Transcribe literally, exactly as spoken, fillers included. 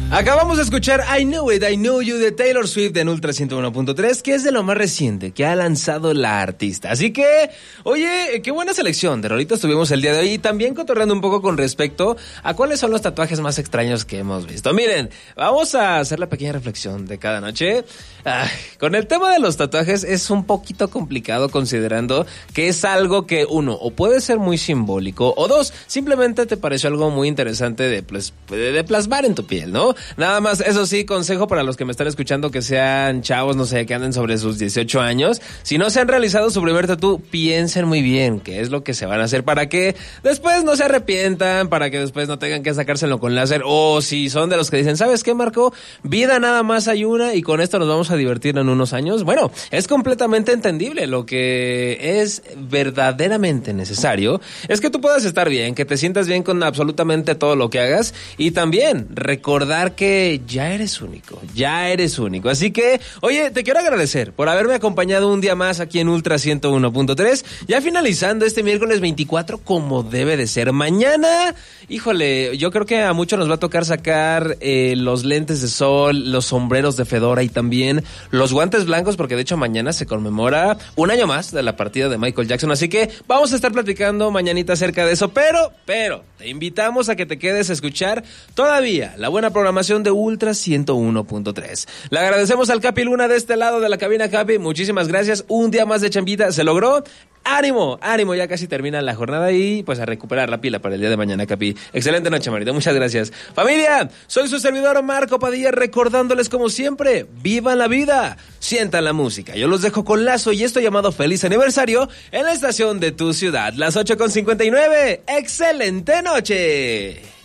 Acabamos de escuchar I Knew It, I Know You de Taylor Swift en Ultra ciento uno punto tres, que es de lo más reciente que ha lanzado la artista. Así que, oye, qué buena selección de rolitas tuvimos el día de hoy y también cotorreando un poco con respecto a cuáles son los tatuajes más extraños que hemos visto. Miren, vamos a hacer la pequeña reflexión de cada noche. Ay, con el tema de los tatuajes es un poquito complicado considerando que es algo que, uno, o puede ser muy simbólico, o dos, simplemente te pareció algo muy interesante de, pues, de plasmar en tu piel, ¿no? Nada más, eso sí, consejo para los que me están escuchando que sean chavos, no sé, que anden sobre sus dieciocho años. Si no se han realizado su primer tatú, piensen muy bien qué es lo que se van a hacer para que después no se arrepientan, para que después no tengan que sacárselo con láser. O si son de los que dicen, ¿sabes qué, Marco? Vida nada más hay una y con esto nos vamos a divertir en unos años. Bueno, es completamente entendible. Lo que es verdaderamente necesario es que tú puedas estar bien, que te sientas bien con absolutamente todo lo que hagas y también recordar que ya eres único, ya eres único. Así que, oye, te quiero agradecer por haberme acompañado un día más aquí en Ultra ciento uno punto tres, ya finalizando este miércoles veinticuatro como debe de ser. Mañana, híjole, yo creo que a muchos nos va a tocar sacar eh, los lentes de sol, los sombreros de fedora y también los guantes blancos, porque de hecho mañana se conmemora un año más de la partida de Michael Jackson, así que vamos a estar platicando mañanita acerca de eso, pero, pero, te invitamos a que te quedes a escuchar todavía la buena programación de Ultra ciento uno punto tres. Le agradecemos al Capi Luna de este lado de la cabina. Capi, muchísimas gracias. Un día más de chambita, se logró. ánimo, ánimo, ya casi termina la jornada y pues a recuperar la pila para el día de mañana, Capi. Excelente noche, Marito, muchas gracias. Familia, soy su servidor Marco Padilla, recordándoles como siempre, vivan la vida, sientan la música. Yo los dejo con Lazo y esto llamado Feliz Aniversario en la estación de tu ciudad, las ocho con cincuenta y nueve. ¡Excelente noche!